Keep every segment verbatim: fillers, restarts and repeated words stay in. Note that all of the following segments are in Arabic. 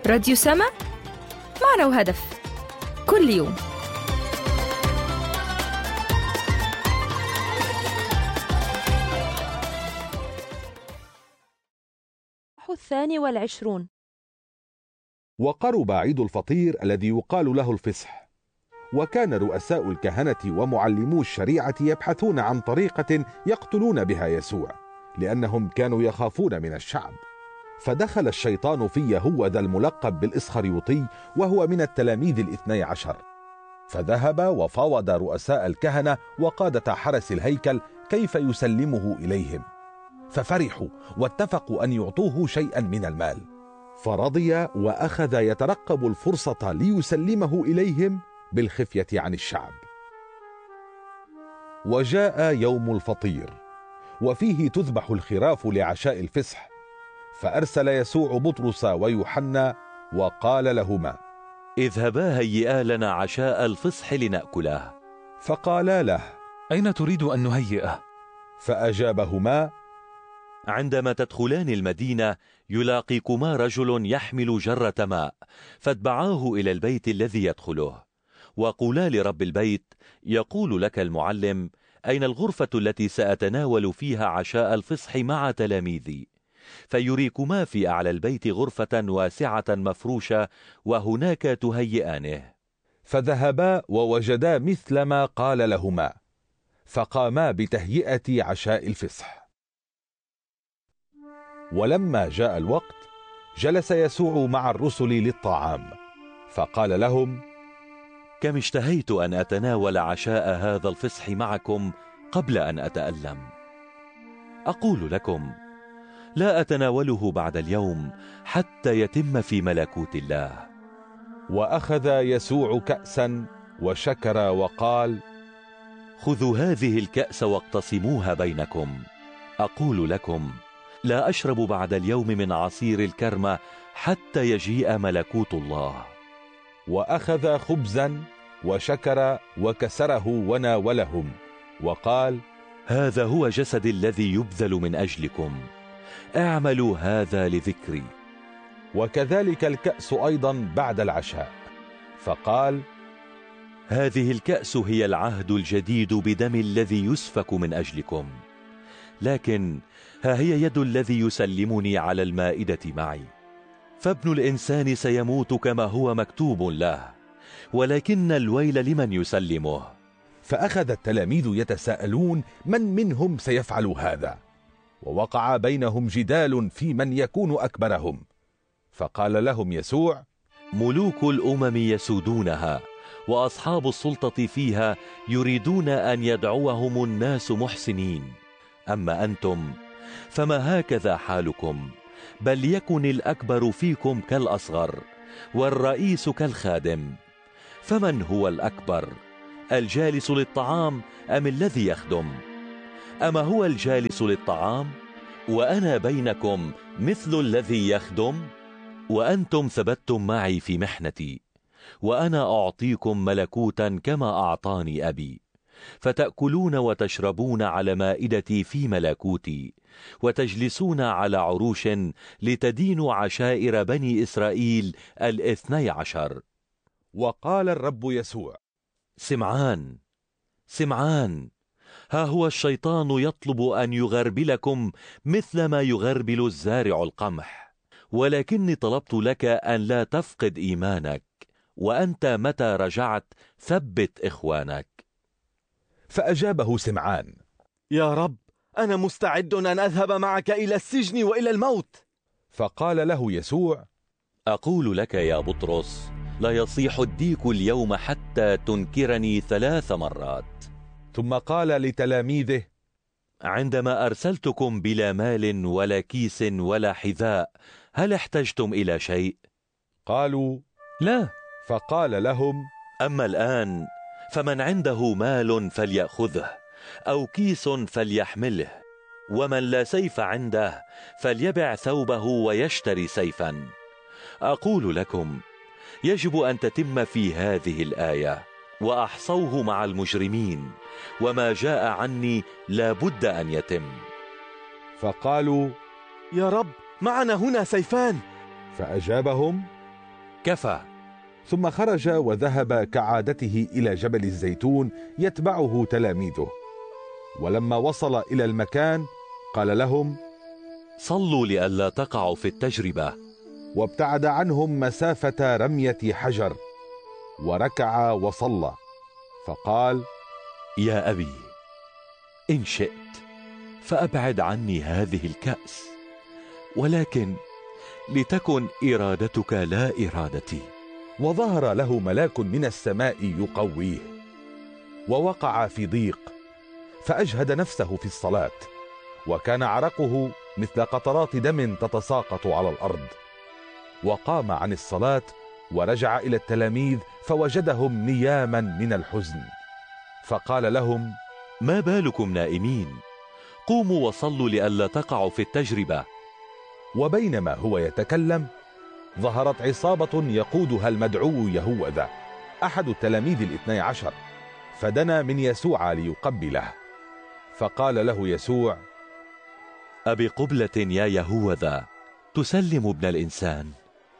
راديو سما، معنى وهدف، كل يوم. الثاني والعشرون. وقرب عيد الفطير الذي يقال له الفصح، وكان رؤساء الكهنة ومعلمو الشريعة يبحثون عن طريقة يقتلون بها يسوع، لأنهم كانوا يخافون من الشعب. فدخل الشيطان في يهوذا الملقب بالإسخريوطي، وهو من التلاميذ الاثني عشر، فذهب وفاوض رؤساء الكهنة وقادة حرس الهيكل كيف يسلمه إليهم، ففرحوا واتفقوا أن يعطوه شيئا من المال، فرضي وأخذ يترقب الفرصة ليسلمه إليهم بالخفية عن الشعب. وجاء يوم الفطير، وفيه تذبح الخراف لعشاء الفصح، فأرسل يسوع بطرس ويوحنا وقال لهما: اذهبا هيئا لنا عشاء الفصح لنأكله. فقالا له: أين تريد أن نهيئه؟ فأجابهما: عندما تدخلان المدينة يلاقيكما رجل يحمل جرة ماء، فاتبعاه إلى البيت الذي يدخله، وقولا لرب البيت: يقول لك المعلم: أين الغرفة التي سأتناول فيها عشاء الفصح مع تلاميذي؟ فيريكما في أعلى البيت غرفة واسعة مفروشة، وهناك تهيئانه. فذهبا ووجدا مثل ما قال لهما، فقاما بتهيئة عشاء الفصح. ولما جاء الوقت جلس يسوع مع الرسل للطعام، فقال لهم: كم اشتهيت أن أتناول عشاء هذا الفصح معكم قبل أن أتألم. أقول لكم: لا أتناوله بعد اليوم حتى يتم في ملكوت الله. وأخذ يسوع كأسا وشكر وقال: خذوا هذه الكأس واقتسموها بينكم. أقول لكم: لا أشرب بعد اليوم من عصير الكرمة حتى يجيء ملكوت الله. وأخذ خبزا وشكر وكسره وناولهم وقال: هذا هو جسدي الذي يبذل من أجلكم، اعملوا هذا لذكري. وكذلك الكأس أيضا بعد العشاء، فقال: هذه الكأس هي العهد الجديد بدم الذي يسفك من أجلكم، لكن ها هي يد الذي يسلمني على المائدة معي. فابن الإنسان سيموت كما هو مكتوب له، ولكن الويل لمن يسلمه. فأخذ التلاميذ يتساءلون من منهم سيفعل هذا، ووقع بينهم جدال في من يكون أكبرهم. فقال لهم يسوع: ملوك الأمم يسودونها، وأصحاب السلطة فيها يريدون أن يدعوهم الناس محسنين، أما أنتم فما هكذا حالكم، بل يكن الأكبر فيكم كالأصغر، والرئيس كالخادم. فمن هو الأكبر، الجالس للطعام أم الذي يخدم؟ أما هو الجالس للطعام؟ وأنا بينكم مثل الذي يخدم. وأنتم ثبتتم معي في محنتي، وأنا أعطيكم ملكوتا كما أعطاني أبي، فتأكلون وتشربون على مائدتي في ملكوتي، وتجلسون على عروش لتدينوا عشائر بني إسرائيل الاثني عشر. وقال الرب يسوع: سمعان سمعان، ها هو الشيطان يطلب أن يغربلكم مثل ما يغربل الزارع القمح، ولكني طلبت لك أن لا تفقد إيمانك، وأنت متى رجعت ثبت إخوانك. فأجابه سمعان: يا رب، أنا مستعد أن أذهب معك إلى السجن وإلى الموت. فقال له يسوع: أقول لك يا بطرس، لا يصيح الديك اليوم حتى تنكرني ثلاث مرات. ثم قال لتلاميذه: عندما أرسلتكم بلا مال ولا كيس ولا حذاء، هل احتجتم إلى شيء؟ قالوا: لا. فقال لهم: أما الآن فمن عنده مال فليأخذه، أو كيس فليحمله، ومن لا سيف عنده فليبع ثوبه ويشتري سيفا. أقول لكم: يجب أن تتم في هذه الآية: وأحصوه مع المجرمين، وما جاء عني لا بد أن يتم. فقالوا: يا رب، معنا هنا سيفان. فأجابهم: كفى. ثم خرج وذهب كعادته إلى جبل الزيتون يتبعه تلاميذه. ولما وصل إلى المكان قال لهم: صلوا لئلا تقعوا في التجربة. وابتعد عنهم مسافة رمية حجر، وركع وصلى، فقال: يا أبي، إن شئت فأبعد عني هذه الكأس، ولكن لتكن إرادتك لا إرادتي. وظهر له ملاك من السماء يقويه، ووقع في ضيق، فأجهد نفسه في الصلاة، وكان عرقه مثل قطرات دم تتساقط على الأرض. وقام عن الصلاة ورجع إلى التلاميذ فوجدهم نياما من الحزن، فقال لهم: ما بالكم نائمين؟ قوموا وصلوا لئلا تقعوا في التجربة. وبينما هو يتكلم ظهرت عصابة يقودها المدعو يهوذا أحد التلاميذ الاثني عشر، فدنا من يسوع ليقبله، فقال له يسوع: أبقبلة يا يهوذا تسلم ابن الإنسان؟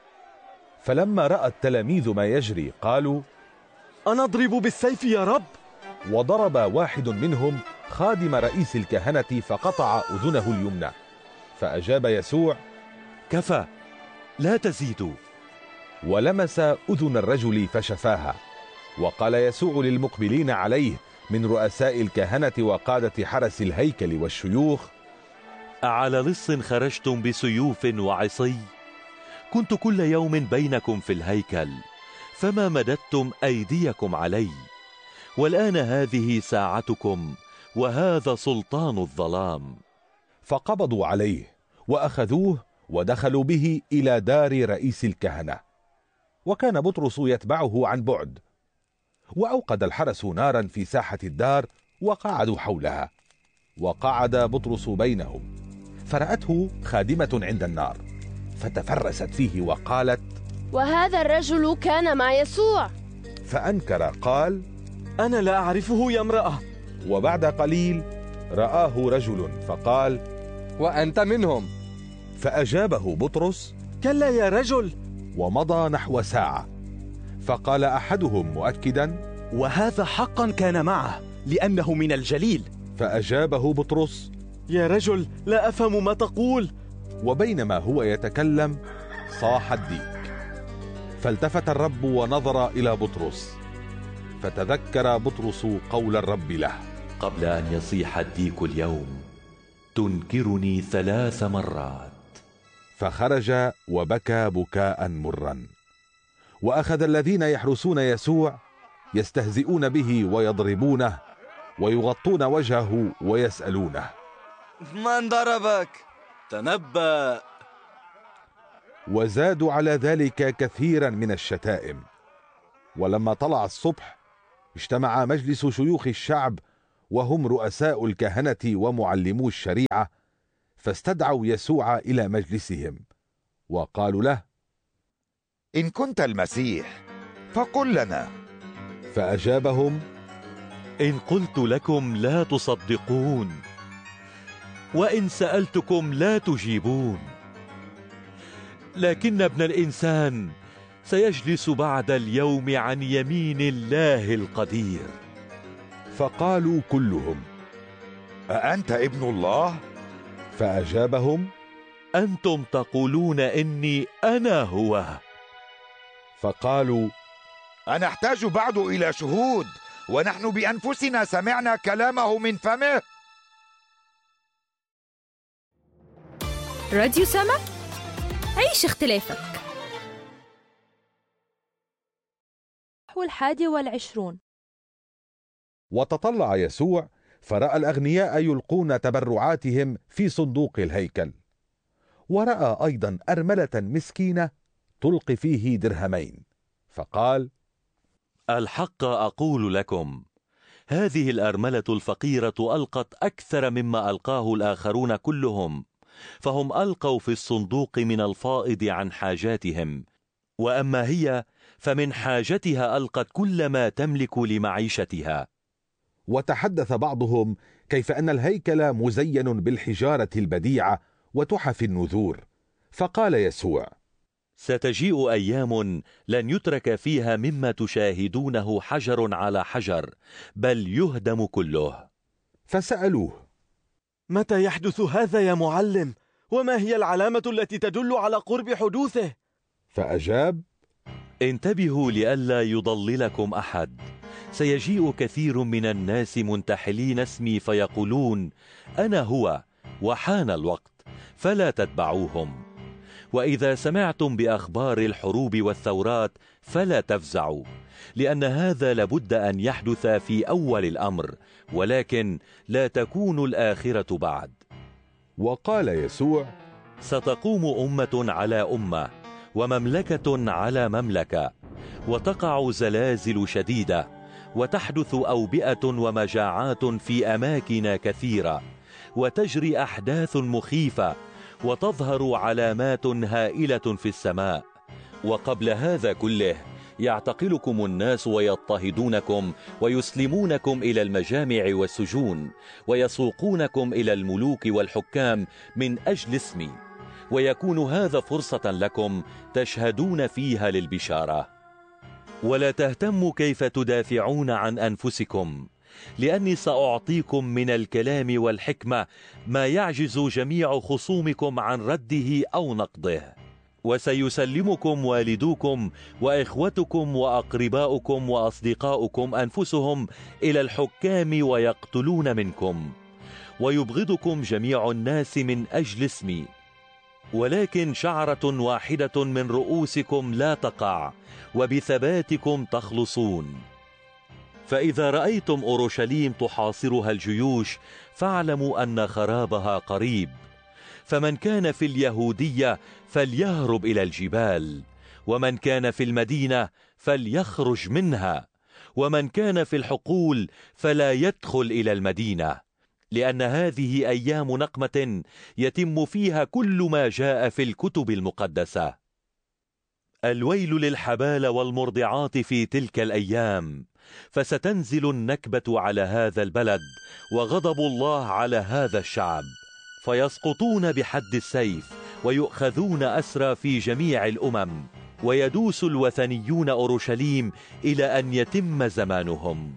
فلما رأى التلاميذ ما يجري قالوا: أنضرب بالسيف يا رب؟ وضرب واحد منهم خادم رئيس الكهنة فقطع أذنه اليمنى. فأجاب يسوع: كفى، لا تزيدوا. ولمس أذن الرجل فشفاها. وقال يسوع للمقبلين عليه من رؤساء الكهنة وقادة حرس الهيكل والشيوخ: أعلى لص خرجتم بسيوف وعصي؟ كنت كل يوم بينكم في الهيكل، فما مددتم أيديكم علي. والآن هذه ساعتكم، وهذا سلطان الظلام. فقبضوا عليه وأخذوه ودخلوا به إلى دار رئيس الكهنة. وكان بطرس يتبعه عن بعد. وأوقد الحرس نارا في ساحة الدار وقعدوا حولها، وقعد بطرس بينهم، فرأته خادمة عند النار، فتفرست فيه وقالت: وهذا الرجل كان مع يسوع. فأنكر قال: أنا لا أعرفه يا امرأة. وبعد قليل رآه رجل فقال: وأنت منهم. فأجابه بطرس: كلا يا رجل. ومضى نحو ساعة، فقال أحدهم مؤكدا: وهذا حقا كان معه، لأنه من الجليل. فأجابه بطرس: يا رجل، لا أفهم ما تقول. وبينما هو يتكلم صاح الديك، فالتفت الرب ونظر إلى بطرس، فتذكر بطرس قول الرب له: قبل أن يصيح الديك اليوم تنكرني ثلاث مرات. فخرج وبكى بكاء مرا. وأخذ الذين يحرسون يسوع يستهزئون به ويضربونه ويغطون وجهه ويسألونه: من ضربك؟ تنبأ. وزادوا على ذلك كثيرا من الشتائم. ولما طلع الصبح اجتمع مجلس شيوخ الشعب وهم رؤساء الكهنة ومعلمو الشريعة، فاستدعوا يسوع إلى مجلسهم وقالوا له: إن كنت المسيح فقل لنا. فأجابهم: إن قلت لكم لا تصدقون، وإن سألتكم لا تجيبون، لكن ابن الإنسان سيجلس بعد اليوم عن يمين الله القدير. فقالوا كلهم: أأنت ابن الله؟ فأجابهم: أنتم تقولون إني أنا هو. فقالوا: أنحتاج بعد إلى شهود، ونحن بأنفسنا سمعنا كلامه من فمه. راديو سما، عيش اختلافك. نحو الحادي والعشرون. وتطلع يسوع فرأى الأغنياء يلقون تبرعاتهم في صندوق الهيكل، ورأى أيضا أرملة مسكينة تلقي فيه درهمين، فقال: الحق أقول لكم، هذه الأرملة الفقيرة ألقت أكثر مما ألقاه الآخرون كلهم، فهم ألقوا في الصندوق من الفائض عن حاجاتهم، وأما هي فمن حاجتها ألقت كل ما تملك لمعيشتها. وتحدث بعضهم كيف أن الهيكل مزين بالحجارة البديعة وتحف النذور، فقال يسوع: ستجيء أيام لن يترك فيها مما تشاهدونه حجر على حجر، بل يهدم كله. فسألوه: متى يحدث هذا يا معلم؟ وما هي العلامة التي تدل على قرب حدوثه؟ فأجاب: انتبهوا لئلا يضللكم أحد. سيجيء كثير من الناس منتحلين اسمي فيقولون أنا هو، وحان الوقت، فلا تتبعوهم. وإذا سمعتم بأخبار الحروب والثورات فلا تفزعوا، لأن هذا لابد أن يحدث في أول الأمر، ولكن لا تكون الآخرة بعد. وقال يسوع: ستقوم أمة على أمة، ومملكة على مملكة، وتقع زلازل شديدة، وتحدث أوبئة ومجاعات في أماكن كثيرة، وتجري أحداث مخيفة، وتظهر علامات هائلة في السماء. وقبل هذا كله يعتقلكم الناس ويضطهدونكم ويسلمونكم إلى المجامع والسجون، ويسوقونكم إلى الملوك والحكام من أجل اسمي، ويكون هذا فرصة لكم تشهدون فيها للبشارة. ولا تهتموا كيف تدافعون عن أنفسكم، لأني سأعطيكم من الكلام والحكمة ما يعجز جميع خصومكم عن رده أو نقضه. وسيسلمكم والدوكم وإخوتكم وأقرباؤكم وأصدقاؤكم أنفسهم إلى الحكام ويقتلون منكم، ويبغضكم جميع الناس من أجل اسمي، ولكن شعرة واحدة من رؤوسكم لا تقع، وبثباتكم تخلصون. فإذا رأيتم أورشليم تحاصرها الجيوش فاعلموا أن خرابها قريب. فمن كان في اليهودية فليهرب إلى الجبال، ومن كان في المدينة فليخرج منها، ومن كان في الحقول فلا يدخل إلى المدينة، لأن هذه أيام نقمة يتم فيها كل ما جاء في الكتب المقدسة. الويل للحبال والمرضعات في تلك الأيام، فستنزل النكبة على هذا البلد، وغضب الله على هذا الشعب، فيسقطون بحد السيف، ويؤخذون أسرى في جميع الأمم، ويدوس الوثنيون أورشليم إلى أن يتم زمانهم.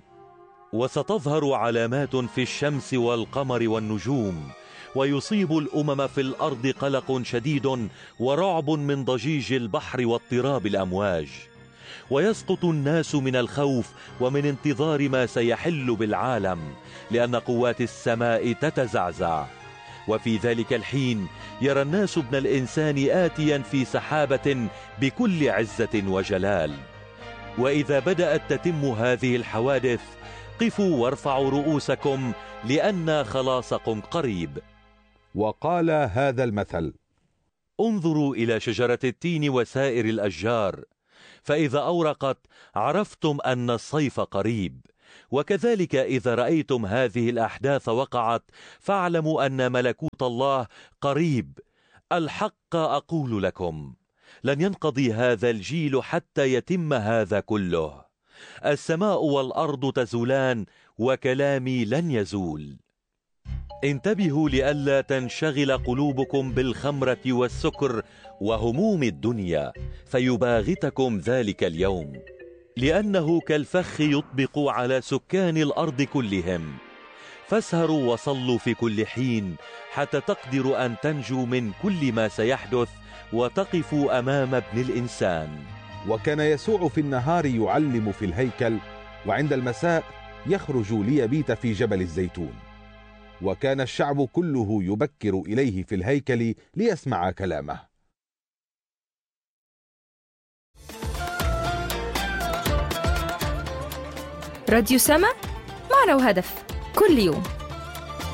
وستظهر علامات في الشمس والقمر والنجوم، ويصيب الأمم في الأرض قلق شديد ورعب من ضجيج البحر واضطراب الأمواج، ويسقط الناس من الخوف ومن انتظار ما سيحل بالعالم، لأن قوات السماء تتزعزع. وفي ذلك الحين يرى الناس ابن الإنسان آتيا في سحابة بكل عزة وجلال. وإذا بدأت تتم هذه الحوادث قفوا وارفعوا رؤوسكم، لأن خلاصكم قريب. وقال هذا المثل: انظروا إلى شجرة التين وسائر الأشجار، فإذا أورقت عرفتم أن الصيف قريب. وكذلك إذا رأيتم هذه الأحداث وقعت فاعلموا أن ملكوت الله قريب. الحق أقول لكم، لن ينقضي هذا الجيل حتى يتم هذا كله. السماء والأرض تزولان وكلامي لن يزول. انتبهوا لئلا تنشغل قلوبكم بالخمرة والسكر وهموم الدنيا، فيباغتكم ذلك اليوم، لأنه كالفخ يطبق على سكان الأرض كلهم. فاسهروا وصلوا في كل حين، حتى تقدروا أن تنجوا من كل ما سيحدث وتقفوا أمام ابن الإنسان. وكان يسوع في النهار يعلم في الهيكل، وعند المساء يخرج ليبيت في جبل الزيتون. وكان الشعب كله يبكر إليه في الهيكل ليسمع كلامه. راديو سما، معنى وهدف، كل يوم.